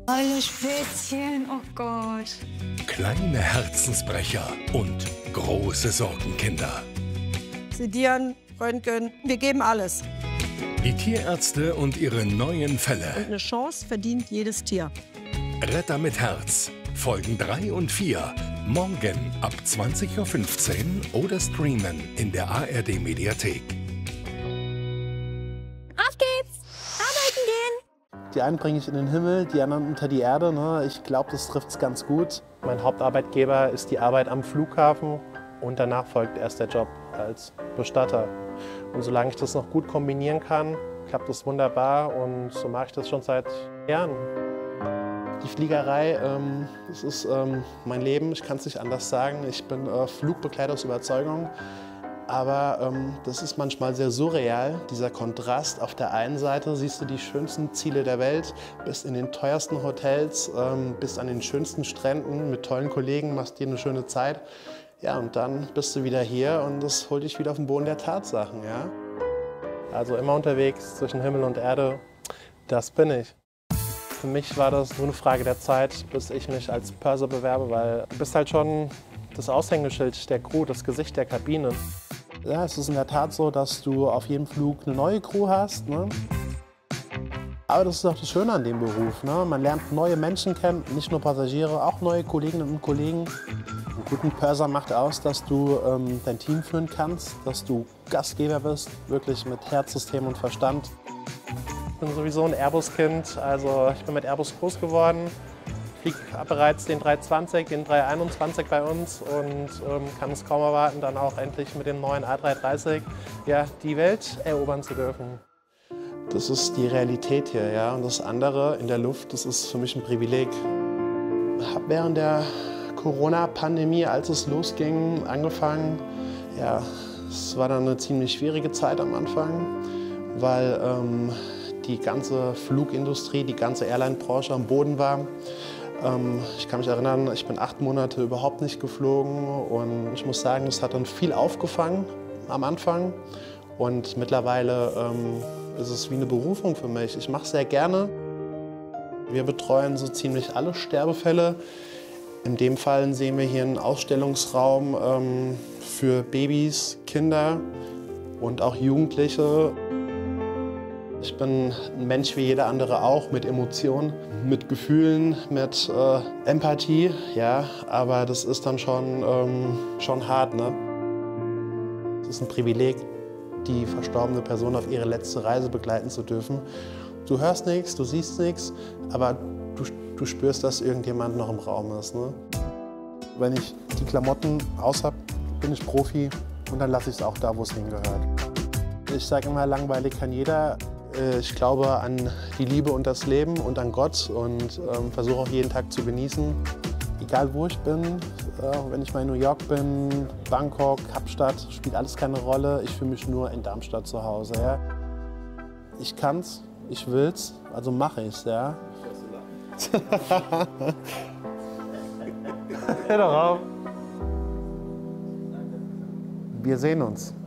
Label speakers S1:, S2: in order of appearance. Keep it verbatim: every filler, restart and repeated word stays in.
S1: Hallo Spätzchen, oh Gott.
S2: Kleine Herzensbrecher und große Sorgenkinder.
S3: Sedieren, Röntgen, wir geben alles.
S2: Die Tierärzte und ihre neuen Fälle.
S3: Und eine Chance verdient jedes Tier.
S2: Retter mit Herz. Folgen drei und vier. Morgen ab zwanzig Uhr fünfzehn oder streamen in der A R D Mediathek.
S1: Auf geht's! Arbeiten gehen!
S4: Die einen bringe ich in den Himmel, die anderen unter die Erde. Ne? Ich glaube, das trifft es ganz gut. Mein Hauptarbeitgeber ist die Arbeit am Flughafen und danach folgt erst der Job als Bestatter. Und solange ich das noch gut kombinieren kann, klappt das wunderbar und so mache ich das schon seit Jahren. Die Fliegerei, ähm, das ist ähm, mein Leben, ich kann es nicht anders sagen. Ich bin äh, Flugbegleiter aus Überzeugung, aber ähm, das ist manchmal sehr surreal, dieser Kontrast. Auf der einen Seite siehst du die schönsten Ziele der Welt, bist in den teuersten Hotels, ähm, bist an den schönsten Stränden mit tollen Kollegen, machst dir eine schöne Zeit. Ja, und dann bist du wieder hier und das holt dich wieder auf den Boden der Tatsachen. Ja? Also immer unterwegs zwischen Himmel und Erde, das bin ich. Für mich war das nur eine Frage der Zeit, bis ich mich als Purser bewerbe, weil du bist halt schon das Aushängeschild der Crew, das Gesicht der Kabine. Ja, es ist in der Tat so, dass du auf jedem Flug eine neue Crew hast. Ne? Aber das ist auch das Schöne an dem Beruf. Ne? Man lernt neue Menschen kennen, nicht nur Passagiere, auch neue Kolleginnen und Kollegen. Einen guten Purser macht aus, dass du ähm, dein Team führen kannst, dass du Gastgeber bist, wirklich mit Herz, System und Verstand. Ich bin sowieso ein Airbus-Kind, also ich bin mit Airbus groß geworden. Fliege bereits den dreihundertzwanzig, den dreihunderteinundzwanzig bei uns und ähm, kann es kaum erwarten, dann auch endlich mit dem neuen A drei dreißig ja, die Welt erobern zu dürfen. Das ist die Realität hier, ja, und das andere in der Luft, das ist für mich ein Privileg. Ich habe während der Corona-Pandemie, als es losging, angefangen. Ja, es war dann eine ziemlich schwierige Zeit am Anfang, weil ähm, die ganze Flugindustrie, die ganze Airline-Branche am Boden war. Ähm, ich kann mich erinnern, ich bin acht Monate überhaupt nicht geflogen und ich muss sagen, das hat dann viel aufgefangen am Anfang und mittlerweile ähm, ist es wie eine Berufung für mich. Ich mache es sehr gerne. Wir betreuen so ziemlich alle Sterbefälle. In dem Fall sehen wir hier einen Ausstellungsraum ähm, für Babys, Kinder und auch Jugendliche. Ich bin ein Mensch wie jeder andere auch, mit Emotionen, mit Gefühlen, mit äh, Empathie, ja, aber das ist dann schon, ähm, schon hart, ne? Es ist ein Privileg, die verstorbene Person auf ihre letzte Reise begleiten zu dürfen. Du hörst nichts, du siehst nichts, aber du, du spürst, dass irgendjemand noch im Raum ist, ne? Wenn ich die Klamotten aus habe, bin ich Profi und dann lasse ich es auch da, wo es hingehört. Ich sage immer, langweilig kann jeder. Ich glaube an die Liebe und das Leben und an Gott und ähm, versuche auch jeden Tag zu genießen. Egal wo ich bin, äh, wenn ich mal in New York bin, Bangkok, Kapstadt, spielt alles keine Rolle. Ich fühle mich nur in Darmstadt zu Hause. Ja. Ich kann's, ich will's, also mache ich's. Ja. Hör doch auf. Wir sehen uns.